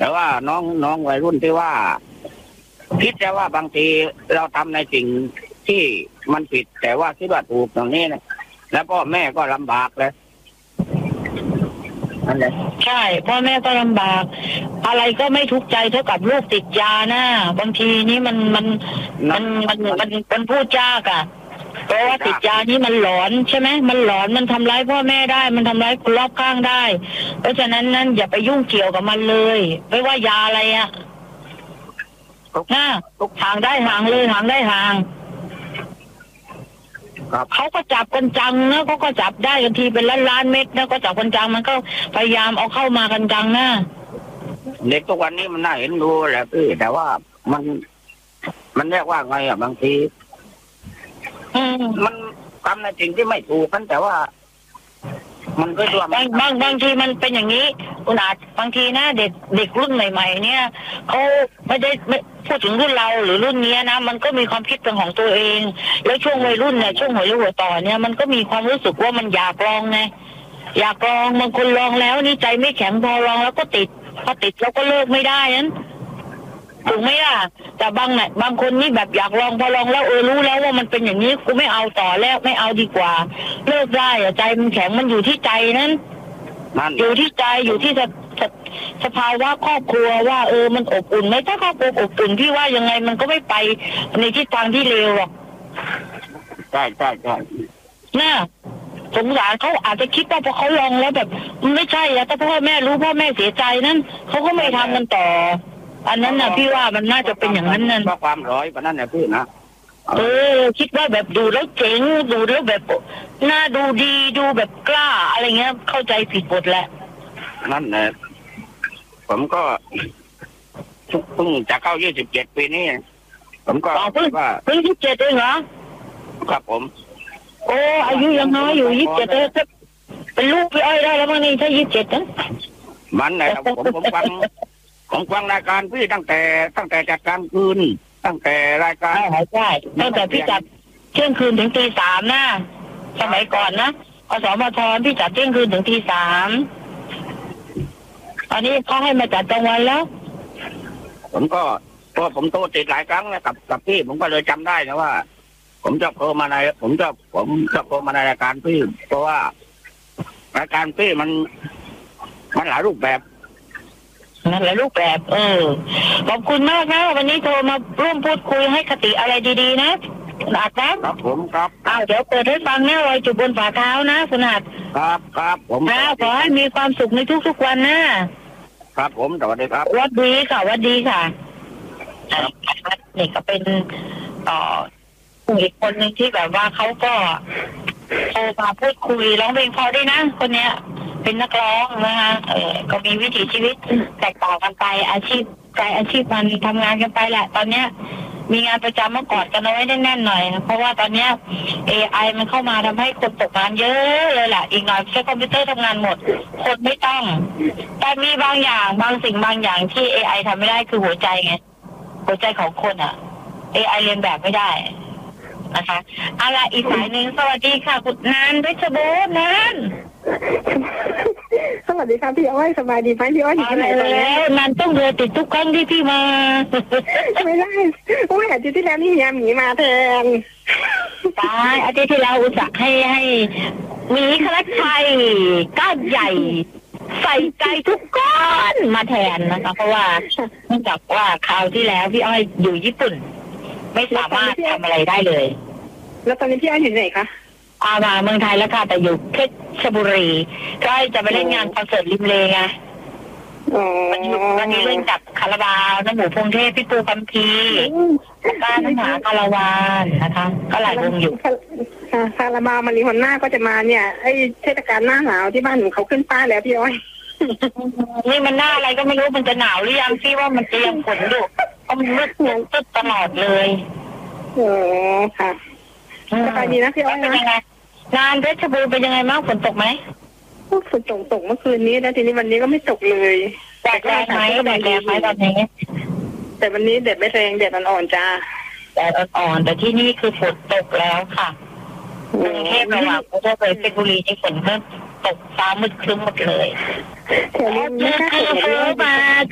แต่ว่าน้องวัยรุ่นที่ว่าคิดแต่ว่าบางทีเราทำในสิ่งที่มันผิดแต่ว่าคิดว่าถูกตรงนี้นะแล้วพ่อแม่ก็ลำบากเลยนั่นแหละใช่พ่อแม่ก็ลำบากอะไรก็ไม่ทุกข์ใจเท่ากับลูกติดยานะบางทีนี่มันพูดยากอ่ะเพราะว่าติดยานี่มันหลอนใช่ไหมมันหลอนมันทำร้ายพ่อแม่ได้มันทำร้ายคนรอบข้างได้เพราะฉะนั้นนั่นอย่าไปยุ่งเกี่ยวกับมันเลยไม่ว่ายาอะไรอ่ะนะห่างได้ห่างเลยห่างได้ห่างเขาก็จับกันจังนะเขาก็จับได้กันทีเป็นล้านเม็ดนะก็จับกันจังมันก็พยายามเอาเข้ามากันจังนะเด็กทุกวันนี้มันน่าเห็นดูแหละพี่แต่ว่ามันเรียกว่าไงอ่ะบางทีมันทำในสิ่งที่ไม่ถูกกันแต่ว่ามันก็ตัวบางทีมันเป็นอย่างนี้คุณอาจบางทีนะเด็กรุ่นใหม่ๆเนี่ยเขาไม่พูดถึงรุ่นเราหรือรุ่นนี้นะมันก็มีความคิดเป็นของตัวเองแล้วช่วงวัยรุ่นเนี่ยช่วงหัวเรี่ยวหัวต่อเนี่ยมันก็มีความรู้สึกว่ามันอยากลองไงอยากลองบางคนลองแล้วนี่ใจไม่แข็งพอลองแล้วก็ติดพอติดแล้วก็เลิกไม่ได้นั้นถูกไหมล่ะแต่บางคนนี่แบบอยากลองพอลองแล้วรู้แล้วว่ามันเป็นอย่างนี้กูไม่เอาต่อแล้วไม่เอาดีกว่าเลิกได้อะใจมันแข็งมันอยู่ที่ใจนั้นอยู่ที่ใจอยู่ที่สภาวะครอบครัวว่ามันอบอุ่นไหมถ้าครอบครัวอบอุ่นพี่ว่ายังไงมันก็ไม่ไปในทิศทางที่เลวหรอกใช่น่ะสงสารเขาอาจจะคิดว่าพอเขาลองแล้วแบบไม่ใช่อะถ้าพ่อแม่รู้พ่อแม่เสียใจนั้นเขาก็ไม่ทำกันต่ออันนั้นน่ะพี่ว่ามันน่าจะเป็นอย่างนั้นนั่นเพราะความร้อยกว่านั้นนะพี่นะคิดว่าแบบดูแล้วเจ๋งดูแล้วแบบน่าดูดีดูแบบกล้าอะไรเงี้ยเข้าใจผิดหมดแหละนั่นแหละผมก็เพิ่งจะเข้า27 ปีนี้ผมก็เพิ่ง27เองเหรอครับผมโอ้อายุยังน้อยอยู่27เป็นลูกพี่อ้อยได้แล้วมั้งนี่ถ้า27นะมันไหนผมฟังรายการพี่ตั้งแต่จัดการคืนตั้งแต่รายการใช่ตั้งแต่พี่จัดเที่ยงคืนถึงตี 3นะสมัยก่อนนะอสมทพี่จัดเที่ยงคืนถึงตี 3ตอนนี้เขาให้มาจัดกลางวันแล้วผมก็ผมโทรติดหลายครั้งนะกับพี่ผมก็เลยจำได้นะว่าผมจะโทรมาในผมจะโทรมาในรายการพี่เพราะว่ารายการพี่มันหลายรูปแบบนั่นแหละรูปแบบขอบคุณมากนะวันนี้โทรมาร่วมพูดคุยให้คติอะไรดีๆนะคุณอาจนะครับผมครับเดี๋ยวเปิดให้ฟังนะรอยจุดบนฝ่าเท้านะคุณอาจครับผมขอให้มีความสุขในทุกๆวันนะครับผมสวัสดีครับวัดดีค่ะวัดดีค่ะนี่ก็เป็นอีกคนหนึ่งที่แบบว่าเขาก็โทรมาพูดคุยร้องเพลงพอได้นะคนเนี้ยเป็นนักร้องนะคะก็มีวิถีชีวิตแตกต่างกันไปอาชีพมันทำงานกันไปแหละตอนเนี้ยมีงานประจำมากอดกันเอาไว้แน่นๆหน่อยเพราะว่าตอนเนี้ย AI มันเข้ามาทำให้คนตกงานเยอะเลยแหละอีกหน่อยใช้คอมพิวเตอร์ทำงานหมดคนไม่ต้องแต่มีบางอย่างบางสิ่งบางอย่างที่ AI ทำไม่ได้คือหัวใจไงหัวใจของคนอ่ะ AI เรียนแบบไม่ได้นะคะอะไรอีกสายหนึ่งสวัสดีค่ะคุณนันเพชรบูรณ์นันสวัสดีค่ะพี่อ้อยสบายดีไหมพี่อ้อยอยู่ที่ไหนแล้วนันต้องเรือติดทุกครั้งที่พี่มาไม่ได้โอ้ยอาทิตย์ที่แล้วนี่ยาหมีมาแทนตายอาทิตย์ที่แล้วอุตส่าห์ให้หมีคลักไทยก้านใหญ่ใส่ใจทุกก้อนมาแทนนะคะเพราะว่าเนื่องจากว่าคราวที่แล้วพี่อ้อยอยู่ญี่ปุ่นไม่สามารถทำอะไรได้เลยแล้วตอนนี้พี่อ้อยอยู่ไหนคะมาเมืองไทยแล้วค่ะแต่อยู่เพชรบุรีก็จะไปเล่นงานคอนเสิร์ตริมเลไงวันนี้เล่นกับคาราบาวน้ำหมูพงเทพพี่ปูคัมพีแล้วก็น้ำหมาคาราวานนะคะก็หลายวงอยู่คาราบาวมาริฮอนน่าก็จะมาเนี่ยไอ้เทศกาลหน้าหนาวที่บ้านหนูเขาขึ้นป้ายแล้วพี่อ้อยนี่มันหน้าอะไรก็ไม่รู้มันจะหนาวหรือยังพี่ว่ามันจะยังฝนอยู่ก็มันมืดตึ๊ดตลอดเลยค่ะสบายดีนะพี่อ้อยนะงานเพชรบูรณ์เป็นยังไงบ้างฝนตกไหมฝนตกเมื่อคืนนี้แล้วทีนี้วันนี้ก็ไม่ตกเลยแดดแรงไหมตอนนี้แต่วันนี้แดดไม่แรงแดดอ่อนๆจ้าแดดอ่อนแต่ที่นี่คือฝนตกแล้วค่ะกรุงเทพระหว่างกรุงเทพไปเพชรบุรีที่ฝนก็ตกฟ้ามืดครึ้มหมดเลยแถวนี้ไม่กล้าตกเลย